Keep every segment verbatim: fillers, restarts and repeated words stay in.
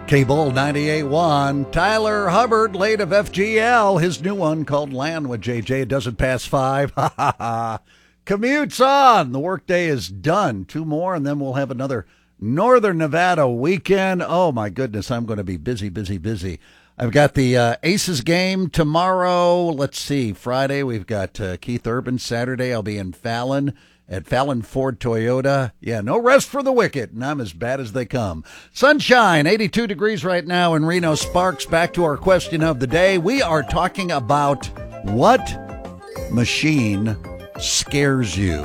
K-Bull ninety-eight point one. Tyler Hubbard, late of F G L. His new one called Land with J J. It doesn't pass five. Ha, ha, ha. Commute's on. The workday is done. Two more, and then we'll have another Northern Nevada weekend. Oh, my goodness. I'm going to be busy, busy, busy. I've got the uh, Aces game tomorrow. Let's see. Friday, we've got uh, Keith Urban. Saturday, I'll be in Fallon at Fallon Ford Toyota. Yeah, no rest for the wicked, and I'm as bad as they come. Sunshine, eighty-two degrees right now in Reno. Sparks, back to our question of the day. We are talking about what machine scares you.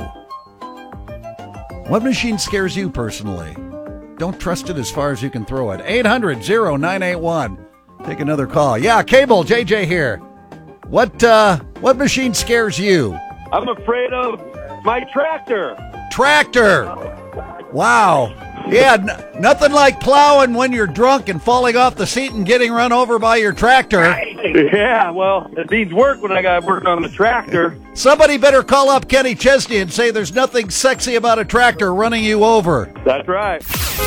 What machine scares you personally? Don't trust it as far as you can throw it. eight hundred, oh nine eight one. Take another call. Yeah, Cable, J J here. What, uh, what machine scares you? I'm afraid of my tractor. Tractor. Wow. Yeah, n- nothing like plowing when you're drunk and falling off the seat and getting run over by your tractor. Yeah, well, it needs work when I got to work on the tractor. Somebody better call up Kenny Chesney and say there's nothing sexy about a tractor running you over. That's right.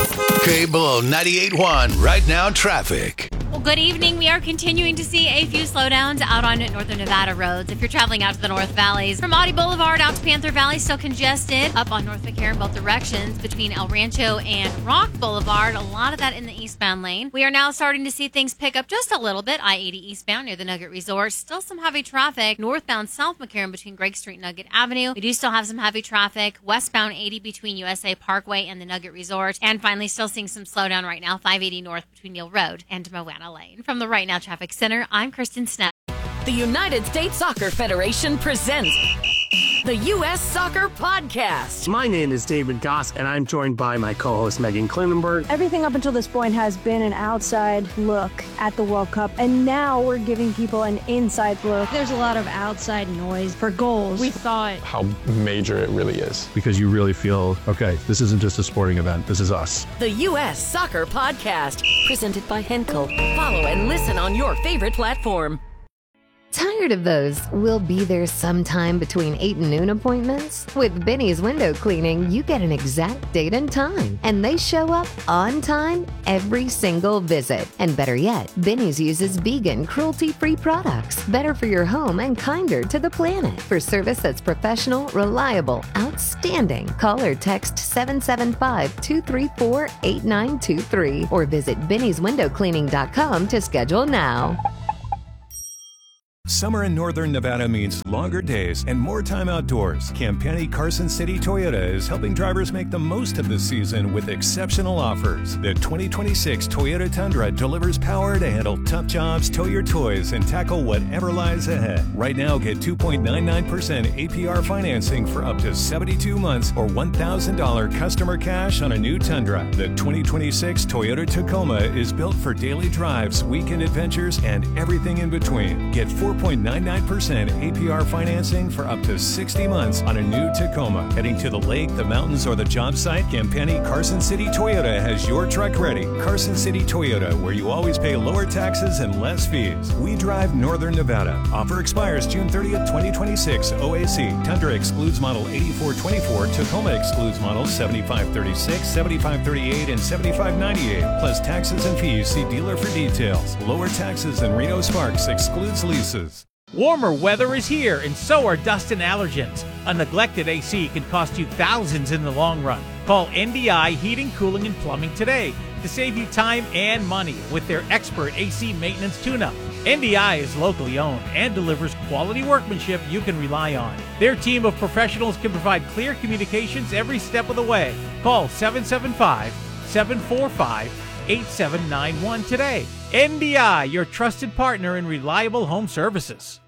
K-Bull ninety-eight point one, right now traffic. Well, good evening. We are continuing to see a few slowdowns out on Northern Nevada roads. If you're traveling out to the North Valleys, from Audi Boulevard out to Panther Valley, still congested. Up on North McCarran, both directions between El Rancho and Rock Boulevard. A lot of that in the eastbound lane. We are now starting to see things pick up just a little bit. I eighty eastbound near the Nugget Resort. Still some heavy traffic. Northbound South McCarran between Gregg Street and Nugget Avenue. We do still have some heavy traffic. Westbound eighty between U S A Parkway and the Nugget Resort. And finally, still seeing some slowdown right now. five eighty north between Neal Road and Moana Lane. From the Right Now Traffic Center, I'm Kristen Snow. The United States Soccer Federation presents the U S Soccer Podcast. My name is David Goss, and I'm joined by my co-host Megan Klinenberg. Everything up until this point has been an outside look at the World Cup, and now we're giving people an inside look. There's a lot of outside noise for goals. We thought how major it really is. Because you really feel, okay, this isn't just a sporting event, this is us. The U S Soccer Podcast, presented by Henkel. Follow and listen on your favorite platform. Tired of those we'll be there sometime between eight and noon appointments? With Benny's Window Cleaning, you get an exact date and time, and they show up on time every single visit. And better yet, Benny's uses vegan, cruelty-free products, better for your home and kinder to the planet. For service that's professional, reliable, outstanding, call or text seven seven five, two three four, eight nine two three or visit bennys window cleaning dot com to schedule now. Summer in Northern Nevada means longer days and more time outdoors. Campani Carson City Toyota is helping drivers make the most of the season with exceptional offers. The twenty twenty-six Toyota Tundra delivers power to handle tough jobs, tow your toys, and tackle whatever lies ahead. Right now, get two point nine nine percent A P R financing for up to seventy-two months or one thousand dollars customer cash on a new Tundra. The twenty twenty-six Toyota Tacoma is built for daily drives, weekend adventures, and everything in between. Get four point nine nine percent A P R financing for up to sixty months on a new Tacoma. Heading to the lake, the mountains, or the job site, Campani Carson City Toyota has your truck ready. Carson City Toyota, where you always pay lower taxes and less fees. We drive Northern Nevada. Offer expires June thirtieth, twenty twenty-six. O A C. Tundra excludes model eighty-four twenty-four. Tacoma excludes models seventy-five thirty-six, seventy-five thirty-eight, and seventy-five ninety-eight. Plus taxes and fees. See dealer for details. Lower taxes than Reno Sparks excludes leases. Warmer weather is here, and so are dust and allergens. A neglected A C can cost you thousands in the long run. Call N D I Heating, Cooling, and Plumbing today to save you time and money with their expert A C maintenance tune-up. N D I is locally owned and delivers quality workmanship you can rely on. Their team of professionals can provide clear communications every step of the way. Call seven seven five, seven four five, eight seven nine one today. N D I, your trusted partner in reliable home services.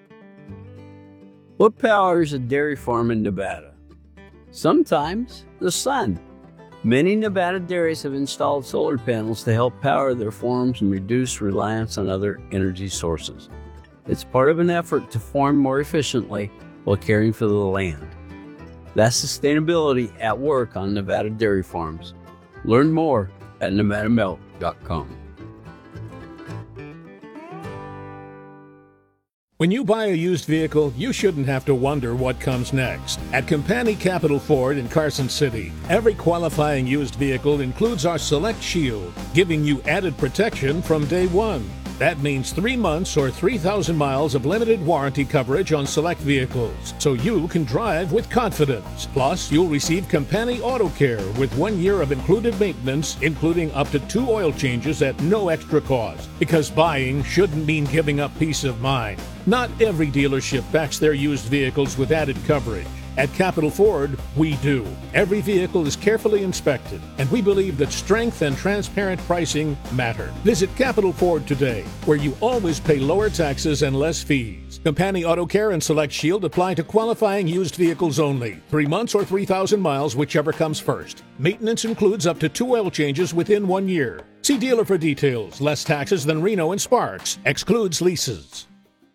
What powers a dairy farm in Nevada? Sometimes the sun. Many Nevada dairies have installed solar panels to help power their farms and reduce reliance on other energy sources. It's part of an effort to farm more efficiently while caring for the land. That's sustainability at work on Nevada dairy farms. Learn more at nevada milk dot com. When you buy a used vehicle, you shouldn't have to wonder what comes next. At Company Capital Ford in Carson City, every qualifying used vehicle includes our Select Shield, giving you added protection from day one. That means three months or three thousand miles of limited warranty coverage on select vehicles, so you can drive with confidence. Plus, you'll receive Company Auto Care with one year of included maintenance, including up to two oil changes at no extra cost. Because buying shouldn't mean giving up peace of mind. Not every dealership backs their used vehicles with added coverage. At Capital Ford, we do. Every vehicle is carefully inspected, and we believe that strength and transparent pricing matter. Visit Capital Ford today, where you always pay lower taxes and less fees. Company Auto Care and Select Shield apply to qualifying used vehicles only. Three months or three thousand miles, whichever comes first. Maintenance includes up to two oil changes within one year. See dealer for details. Less taxes than Reno and Sparks. Excludes leases.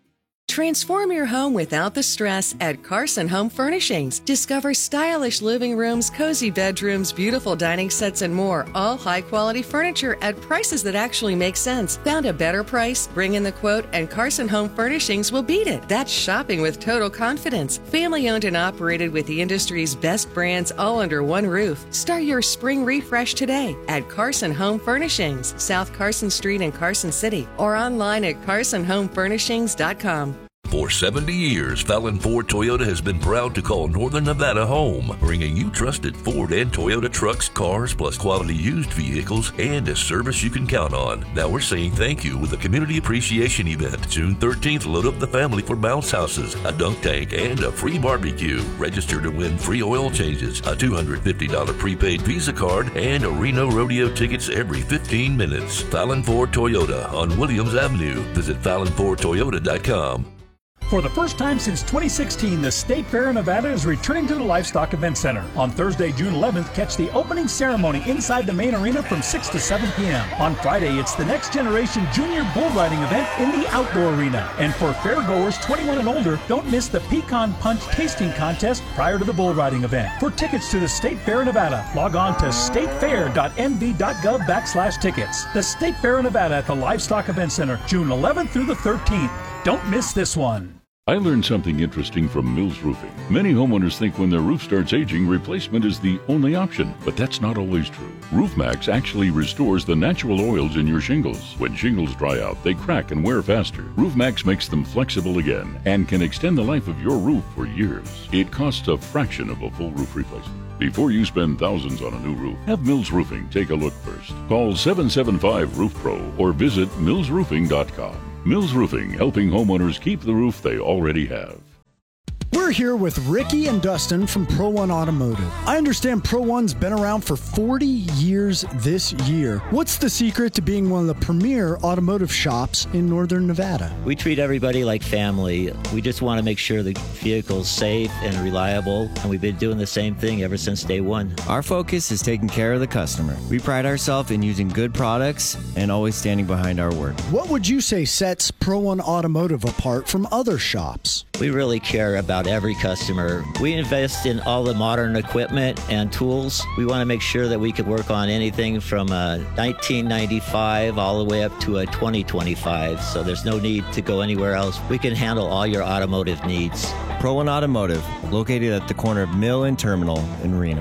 Transform your home without the stress at Carson Home Furnishings. Discover stylish living rooms, cozy bedrooms, beautiful dining sets, and more. All high-quality furniture at prices that actually make sense. Found a better price? Bring in the quote, and Carson Home Furnishings will beat it. That's shopping with total confidence. Family-owned and operated with the industry's best brands all under one roof. Start your spring refresh today at Carson Home Furnishings, South Carson Street in Carson City, or online at carson home furnishings dot com. For seventy years, Fallon Ford Toyota has been proud to call Northern Nevada home, bringing you trusted Ford and Toyota trucks, cars, plus quality used vehicles and a service you can count on. Now we're saying thank you with a community appreciation event. June thirteenth, load up the family for bounce houses, a dunk tank, and a free barbecue. Register to win free oil changes, a two hundred fifty dollars prepaid Visa card, and a Reno Rodeo tickets every fifteen minutes. Fallon Ford Toyota on Williams Avenue. Visit fallon ford toyota dot com. For the first time since twenty sixteen, the State Fair of Nevada is returning to the Livestock Event Center. On Thursday, June eleventh, catch the opening ceremony inside the main arena from six to seven p.m. On Friday, it's the Next Generation Junior Bull Riding event in the outdoor arena. And for fairgoers twenty-one and older, don't miss the Pecan Punch Tasting Contest prior to the bull riding event. For tickets to the State Fair of Nevada, log on to statefair dot n v dot gov backslash tickets. The State Fair of Nevada at the Livestock Event Center, June eleventh through the thirteenth. Don't miss this one. I learned something interesting from Mills Roofing. Many homeowners think when their roof starts aging, replacement is the only option, but that's not always true. RoofMax actually restores the natural oils in your shingles. When shingles dry out, they crack and wear faster. RoofMax makes them flexible again and can extend the life of your roof for years. It costs a fraction of a full roof replacement. Before you spend thousands on a new roof, have Mills Roofing take a look first. Call seven seven five roof pro or visit mills roofing dot com. Mills Roofing, helping homeowners keep the roof they already have. We're here with Ricky and Dustin from Pro One Automotive. I understand Pro One's been around for forty years this year. What's the secret to being one of the premier automotive shops in Northern Nevada? We treat everybody like family. We just want to make sure the vehicle's safe and reliable, and we've been doing the same thing ever since day one. Our focus is taking care of the customer. We pride ourselves in using good products and always standing behind our work. What would you say sets Pro One Automotive apart from other shops? We really care about every customer. We invest in all the modern equipment and tools. We want to make sure that we can work on anything from a nineteen ninety-five all the way up to a twenty twenty-five, so there's no need to go anywhere else. We can handle all your automotive needs. Pro One Automotive, located at the corner of Mill and Terminal in Reno.